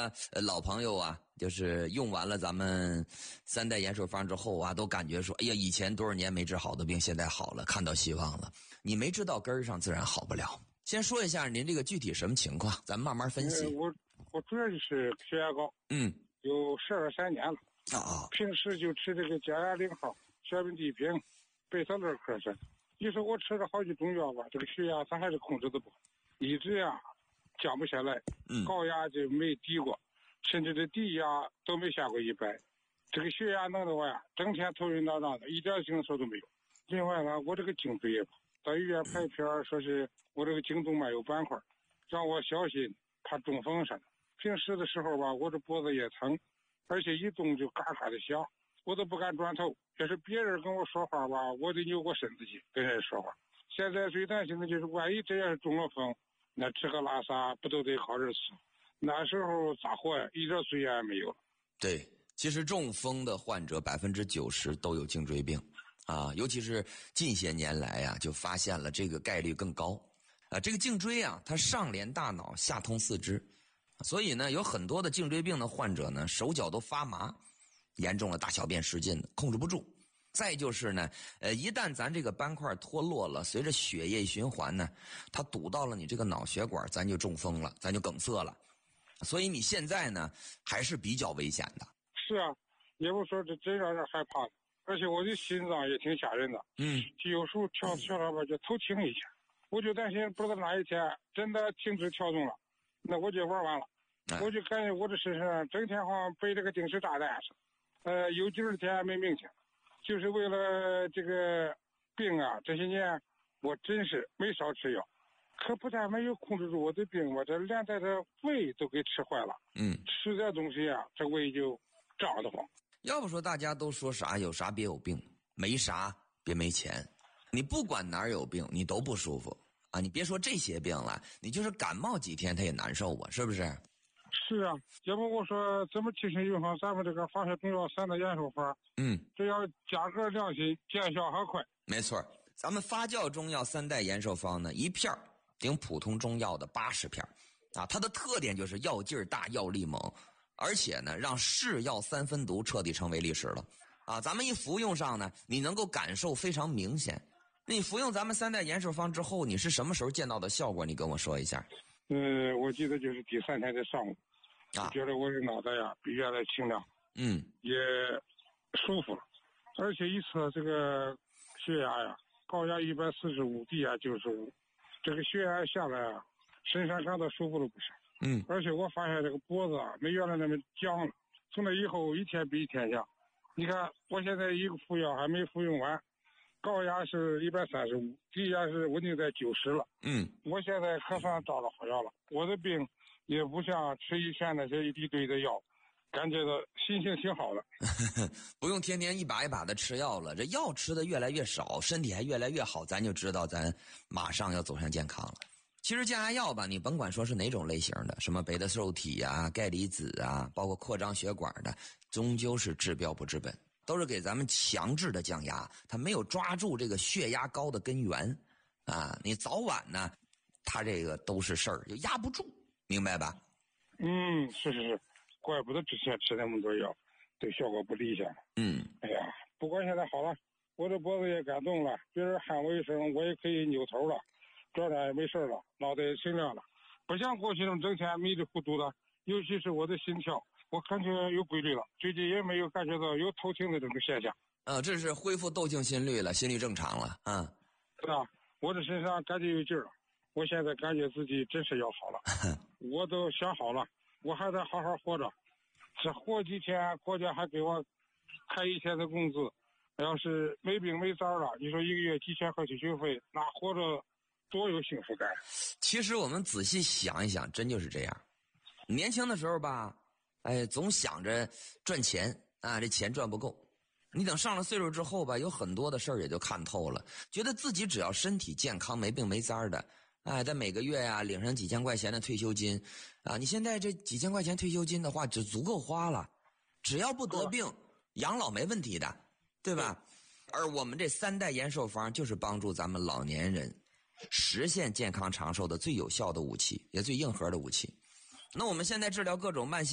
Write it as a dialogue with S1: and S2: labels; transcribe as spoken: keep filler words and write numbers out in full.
S1: 的呃老朋友啊，就是用完了咱们三代延寿方之后啊，都感觉说，哎呀，以前多少年没治好的病，现在好了，看到希望了。你没治到根儿上，自然好不了。先说一下您这个具体什么情况，咱们慢慢分析。
S2: 呃、我我主要就是血压高，
S1: 嗯，
S2: 有十二三年了。
S1: 啊啊，
S2: 平时就吃这个降压零号、小丙地平、贝塔乐克噻。你说我吃了好几种药吧，这个血压它还是控制的不好，一直呀降不下来。
S1: 嗯，
S2: 高压就没低过，甚至这低压都没下过一百。这个血压弄得我呀，整天头晕脑胀的，一点精神都没有。另外呢，我这个颈椎也不好，到医院拍片说是我这个颈动脉有斑块，让我小心怕中风似的。平时的时候吧，我这脖子也疼，而且一动就嘎嘎的响，我都不敢转头。要是别人跟我说话吧，我得扭过身子去跟人说话。现在最担心的就是万一这要是中了风，那吃喝拉撒不都得靠人伺候？那时候咋活呀？一点尊严也没有了。
S1: 对，其实中风的患者百分之九十都有颈椎病啊，尤其是近些年来呀、啊，就发现了这个概率更高啊。这个颈椎啊，它上连大脑，下通四肢，所以呢，有很多的颈椎病的患者呢，手脚都发麻，严重了大小便失禁的，控制不住。再就是呢，呃，一旦咱这个斑块脱落了，随着血液循环呢，它堵到了你这个脑血管，咱就中风了，咱就梗塞了。所以你现在呢，还是比较危险的。
S2: 是啊，也不说这真让人害怕的，而且我的心脏也挺吓人的。
S1: 嗯，
S2: 就有时候跳跳了吧，就头轻一下，我就担心不知道哪一天真的停止跳动了，那我就玩完了。哎、我就感觉我这身上整天好像背这个定时炸弹似的，呃，有几十天没命去。就是为了这个病啊，这些年我真是没少吃药，可不但没有控制住我的病，我这连带着胃都给吃坏了。
S1: 嗯，
S2: 吃点东西啊，这胃就胀得慌。
S1: 要不说大家都说啥有啥别有病，没啥别没钱。你不管哪儿有病，你都不舒服啊！你别说这些病了，你就是感冒几天他也难受啊，是不是？
S2: 是啊，要不我说怎么提醒用上咱们这个化学中药三代延寿方？
S1: 嗯，
S2: 只要价格良心，见效还快。
S1: 没错，咱们发酵中药三代延寿方呢，一片顶普通中药的八十片啊，它的特点就是药劲儿大，药力猛，而且呢，让是药三分毒彻底成为历史了啊！咱们一服用上呢，你能够感受非常明显。你服用咱们三代延寿方之后，你是什么时候见到的效果？你跟我说一下。
S2: 呃，我记得就是第三天的上午，
S1: 啊，
S2: 觉得我的脑袋呀比原来清亮，
S1: 嗯，
S2: 也舒服了，而且一测这个血压呀，高压一百四十五，低压九十五，这个血压下来啊，身上感到舒服了不少。
S1: 嗯，
S2: 而且我发现这个脖子啊没原来那么僵了，从那以后一天比一天强。你看我现在一个服药还没服用完，高压是一百三十五，低压是稳定在九十了。
S1: 嗯，
S2: 我现在可算找到好药了，我的病也不像吃以前那些一堆的药，感觉到心情挺好的。
S1: 不用天天一把一把的吃药了，这药吃的越来越少，身体还越来越好，咱就知道咱马上要走向健康了。其实降压药吧，你甭管说是哪种类型的，什么贝塔受体啊、钙离子啊，包括扩张血管的，终究是治标不治本，都是给咱们强制的降压，它没有抓住这个血压高的根源啊。你早晚呢，它这个都是事儿，就压不住，明白吧？
S2: 嗯，是是是，怪不得之前吃那么多药，对效果不理想。
S1: 嗯，
S2: 哎呀，不过现在好了，我这脖子也敢动了，别人喊我一声，我也可以扭头了，转转也没事了，脑袋也清亮了，不像过去那种整天迷里糊涂的。尤其是我的心跳，我感觉有规律了，最近也没有感觉到有偷听的这个现象。
S1: 呃，这是恢复窦性心律了，心率正常了啊。
S2: 是啊，我这身上感觉有劲儿了，我现在感觉自己真是要好了。我都想好了，我还得好好活着，这活几天国家还给我开一天的工资，要是没病没灾了，你说一个月几千块退休费，那活着多有幸福感。
S1: 其实我们仔细想一想，真就是这样。年轻的时候吧，哎，总想着赚钱啊，这钱赚不够。你等上了岁数之后吧，有很多的事儿也就看透了，觉得自己只要身体健康，没病没灾的，哎，在每个月呀、啊、领上几千块钱的退休金啊，你现在这几千块钱退休金的话，就足够花了，只要不得病，养老没问题的，对吧？而我们这三代延寿方就是帮助咱们老年人实现健康长寿的最有效的武器，也最硬核的武器。那我们现在治疗各种慢性